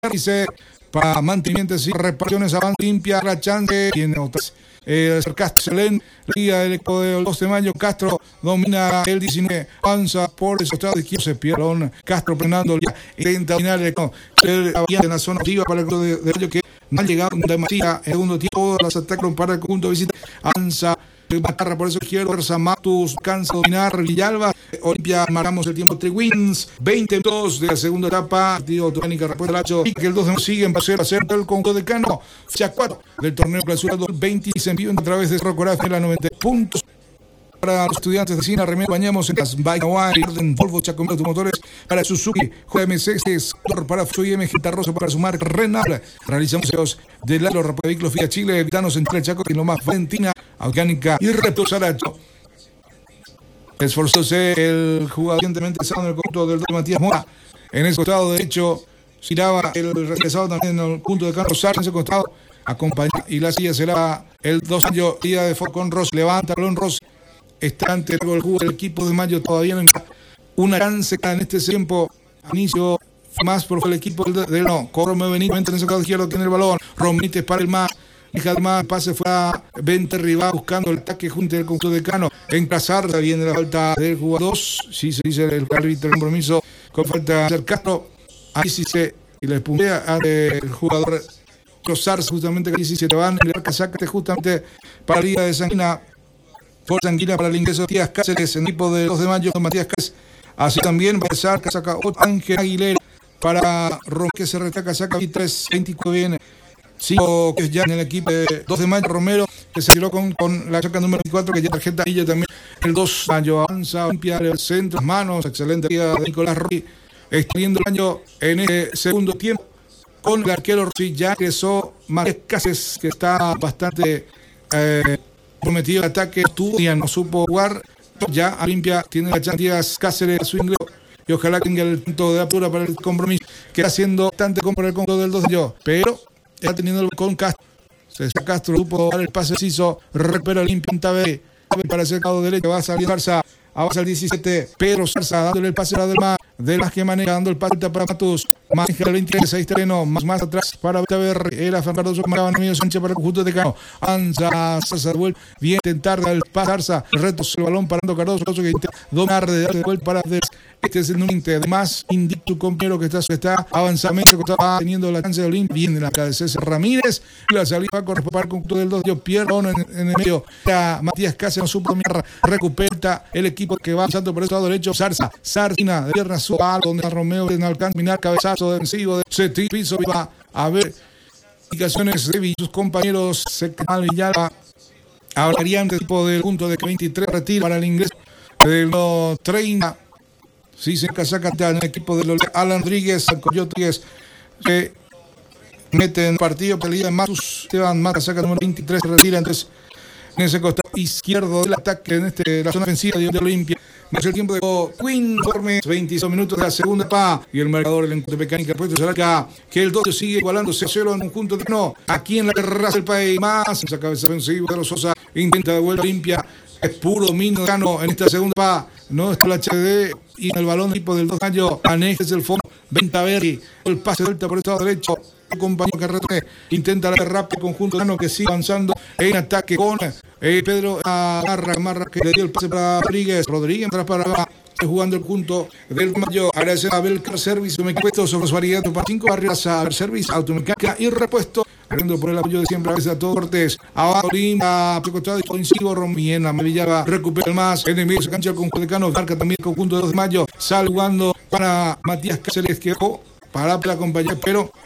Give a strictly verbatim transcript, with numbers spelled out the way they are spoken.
dice para mantenimiento y reparaciones avanza limpia la chance tiene otras eh, Castro Selén Liga del equipo del dos de mayo. Castro domina el diecinueve, avanza por el costado izquierdo, se pierde Castro frenando intenta dominar el, el, en la zona activa para el de, de ello que no han llegado demasiado en segundo tiempo. Las atacaron para el conjunto visita, avanza Macarra por eso izquierdo, Versa Matus, cansa dominar Villalba, Olimpia, marcamos el tiempo tres wins, veinte minutos de la segunda etapa, partido Tónica respuesta Lacho, y que el dos de sigue en paseo a hacer el conjunto de Cano, fecha cuatro del torneo clausura dos mil veinte y se envió a través de Rocoraje la noventa puntos. Para los estudiantes de Cina, Remedios bañamos en las Bike Hawaii, Orden Volvo, Chacomero, motores para Suzuki, J M C, para Fui M, Gitarroso para su marca Renal. Realizamos los de Lalo, Rapid Vehículos, Fiat Chile, Vitanos entre el Chaco, y lo más Valentina, Orgánica y Reto Saracho. Esforzóse el jugador recientemente en el conjunto del Matías Mora. En ese costado derecho, giraba el regresado también en el punto de Carlos Sar, en ese costado, acompaña y la silla será el dos años, día de Focón Ross, levanta balón Ross. Está ante el juego del equipo de Mayo, todavía no una chance en este tiempo. Inicio más por el equipo del de, no, Corome Benito, entra en ese lado izquierdo, tiene el balón. Romites para el más, deja el más, pase fue a Vente Rivá buscando el ataque junto al conjunto de Cano. En Casarda viene la falta del jugador dos, sí se dice el árbitro el compromiso con falta del Castro. Ahí sí se y le puntea al jugador Cruzarse justamente que ahí sí se te van el arca saca justamente para la Liga de Sanguina. Por Sanguina para el ingreso de Matías Cáceres, en equipo de dos de mayo, Matías Cáceres. Así también va a ser Casaca Ángel Aguilera para Roque se retaca, saca y tres veinticuatro viene. cinco que es ya en el equipo de dos de mayo, Romero, que se tiró con, con la chaca número veinticuatro, que ya tarjeta y ya también el dos de mayo. Avanza, limpia el centro, manos, excelente vida de Nicolás Ruiz. Extendiendo el año en el segundo tiempo con el arquero Ruiz. Ya ingresó Matías Cáceres, que está bastante. Eh, prometido el ataque, tuvo y no supo jugar. Ya Olimpia tiene la chantillas Cáceres su ingreso y ojalá tenga el punto de apertura para el compromiso que está haciendo bastante compra el conjunto del dos de yo, pero está teniendo con Castro. Se está Castro, supo dar el pase preciso, recupera Olimpia en Tabé para ese lado derecho, va a salir Barça, avanza el diecisiete, Pedro Zarza dándole el pase a la del más, del más que maneja, dando el pase para Matus, más el veintiséis terreno, más, más atrás para Taberri, era Fran Cardoso, Marabano, Emilio Sánchez para el conjunto de Cano, Anza, Zarza, vuelve, bien intentar dar el pase Zarza, el reto el balón parando Cardoso, que intenta dominar de darle vuelta para Des. Este es el número veinte, además indica tu compañero que está, que está avanzando, que está teniendo la chance de Olimpia, viene la cara de César Ramírez, la salida va a corresponder al conjunto del dos, yo pierdo en, en el medio, está Matías Cáceres, no supo mirar, recupera el equipo que va avanzando por el lado derecho, Zarza, Sardina, de pierna su palo, donde Romeo no alcanza, mirar cabezazo defensivo, de Seti, piso, va a ver indicaciones de sus compañeros, se mal Villalba, hablarían del tipo del punto de veintitrés, retira para el ingreso de los treinta. Sí, se casaca en el equipo de los Alan Rodríguez, Coyotes, se mete en el partido, pelea en Matus, Esteban Mata, saca número veintitrés, se retira entonces en ese costado izquierdo del ataque, en este la zona ofensiva de Olimpia. Más el tiempo de Queen, Tormes, veintiséis minutos de la segunda pa, y el marcador del encuentro mecánica, puesto será acá, que el dos sigue igualándose a cero en un conjunto de no, aquí en la terraza del país, más, esa cabeza ofensiva de los Sosa, intenta de vuelta Olimpia, es puro dominio Cano en esta segunda pa, no está la H D y en el balón tipo del dos de mayo, Anejes el fondo, Ventaverri, el pase de vuelta por el lado derecho, el compañero Carretone, intenta la rápido conjunto Cano que sigue avanzando en ataque con eh, Pedro Amarra, Amarra que le dio el pase para Rodríguez, Rodríguez para para jugando el punto del mayo, agradecer a Belcar Service, me puesto sobre su variedad para cinco barrios a Belcar Service, automecánica y repuesto, agradeciendo por el apoyo de siempre a veces a todos Cortés, abajo Olimpa, precostado y coincido, Rompiena, Mevillaba, recupera el más, en el medio se cancha el conjunto de Cano, marca también el conjunto de dos de mayo, sal jugando para Matías Cáceres que dejó para la compañía, pero